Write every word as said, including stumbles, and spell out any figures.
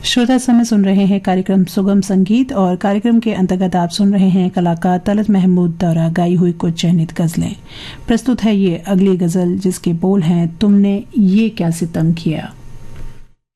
श्रोता समय सुन रहे हैं कार्यक्रम सुगम संगीत और कार्यक्रम के अंतर्गत आप सुन रहे हैं कलाकार तलत महमूद द्वारा गाई हुई कुछ चयनित गजलें। प्रस्तुत है ये अगली गजल जिसके बोल हैं तुमने ये क्या सितम किया।